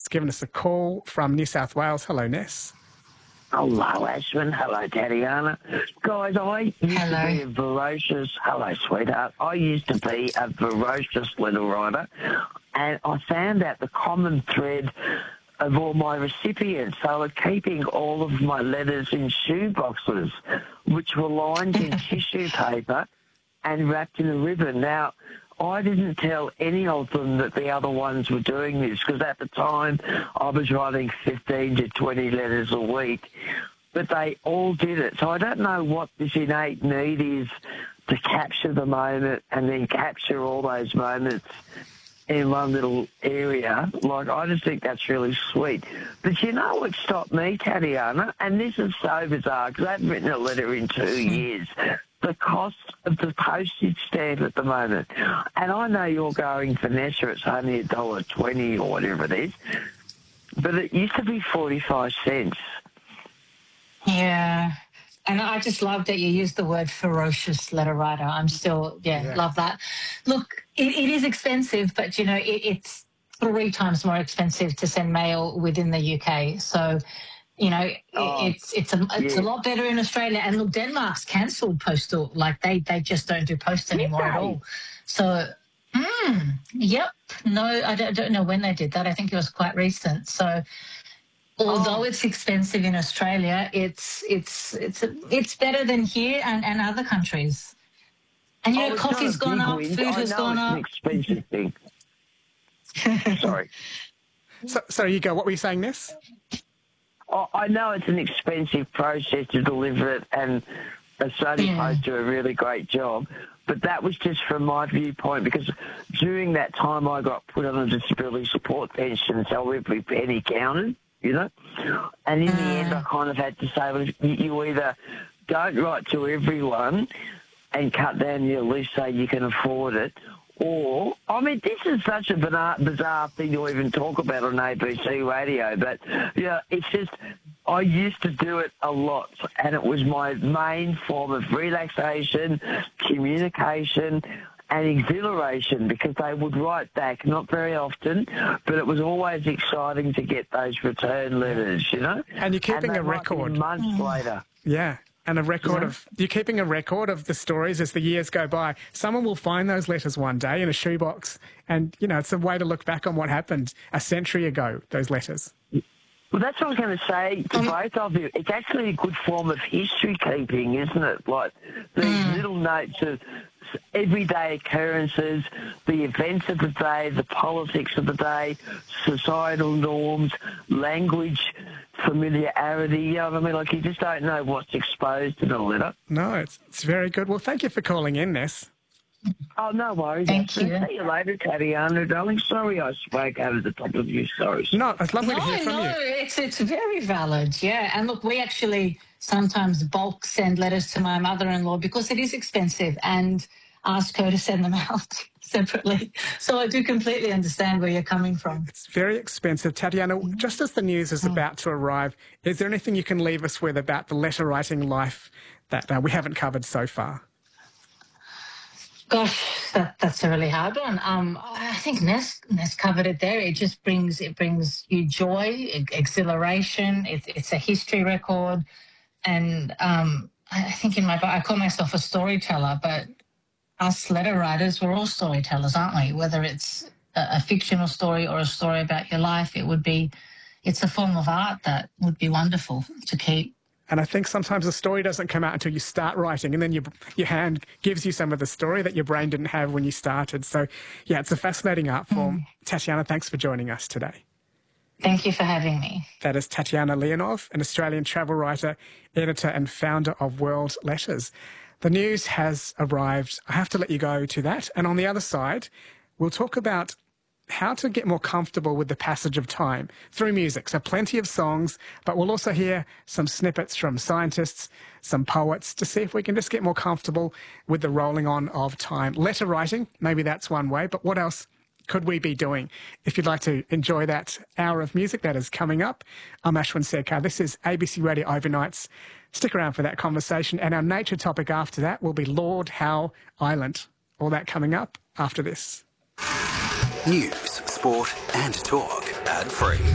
given us a call from New South Wales. Hello, Ness. Hello, Ashwin. Hello, Tatiana. Guys, I used to be a ferocious... Hello, sweetheart. I used to be a ferocious letter writer, and I found out the common thread of all my recipients. They were keeping all of my letters in shoe boxes, which were lined in tissue paper and wrapped in a ribbon. Now, I didn't tell any of them that the other ones were doing this, because at the time I was writing 15 to 20 letters a week, but they all did it. So I don't know what this innate need is to capture the moment and then capture all those moments in one little area. Like, I just think that's really sweet. But you know what stopped me, Tatiana? And this is so bizarre, because I haven't written a letter in 2 years. The cost of the postage stamp at the moment. And I know you're going, Vanessa, it's only $1.20 or whatever it is, but it used to be 45 cents. Yeah. And I just love that you used the word ferocious letter writer. I'm still, love that. Look, it is expensive, but, you know, it's 3 times more expensive to send mail within the UK. So, you know, it's a lot better in Australia. And look, Denmark's cancelled postal. Like, they just don't do post anymore at all. So, yep. No, I don't know when they did that. I think it was quite recent. So, although it's expensive in Australia, it's better than here and other countries. And, you know, coffee's gone up, food has gone up. It's an expensive thing. Sorry. So you go. What were you saying, Ness? I know it's an expensive process to deliver it, and Australia Post do a really great job, but that was just from my viewpoint, because during that time I got put on a disability support pension, so every penny counted, you know? And in the end I kind of had to say, well, you either don't write to everyone and cut down your list so you can afford it, or, I mean, this is such a bizarre thing to even talk about on ABC radio, but, you know, it's just, I used to do it a lot, and it was my main form of relaxation, communication, and exhilaration, because they would write back, not very often, but it was always exciting to get those return letters, you know? And you're keeping a record. Months later. Yeah. And a record you're keeping a record of the stories as the years go by. Someone will find those letters one day in a shoebox, and, you know, it's a way to look back on what happened a century ago, those letters. Well, that's what I was going to say to both of you. It's actually a good form of history keeping, isn't it? Like, these little notes of everyday occurrences, the events of the day, the politics of the day, societal norms, language, familiarity, you know what I mean? Like, you just don't know what's exposed in a letter. No, it's very good. Well, thank you for calling in, Ness. Oh, no worries. Thank you. See you later, Tatiana, darling. Sorry I spoke over the top of you. Sorry. No, it's lovely to hear from you. No, it's very valid, yeah. And look, we actually sometimes bulk send letters to my mother-in-law because it is expensive, and ask her to send them out separately. So I do completely understand where you're coming from. It's very expensive. Tatiana, just as the news is about to arrive, is there anything you can leave us with about the letter-writing life that we haven't covered so far? Gosh, that's a really hard one. I think Ness covered it there. It just brings you joy, exhilaration. It's a history record, and I think in my book I call myself a storyteller, but us letter writers, we're all storytellers, aren't we? Whether it's a fictional story or a story about your life, it's a form of art that would be wonderful to keep. And I think sometimes the story doesn't come out until you start writing, and then your hand gives you some of the story that your brain didn't have when you started. So, yeah, it's a fascinating art form. Tatiana, thanks for joining us today. Thank you for having me. That is Tatiana Leonov, an Australian travel writer, editor and founder of World Letters. The news has arrived. I have to let you go to that. And on the other side, we'll talk about how to get more comfortable with the passage of time through music. So plenty of songs, but we'll also hear some snippets from scientists, some poets, to see if we can just get more comfortable with the rolling on of time. Letter writing, maybe that's one way, but what else could we be doing? If you'd like to enjoy that hour of music that is coming up, I'm Ashwin Serkar. This is ABC Radio Overnights. Stick around for that conversation, and our nature topic after that will be Lord Howe Island. All that coming up after this. News, sport and talk. Ad-free.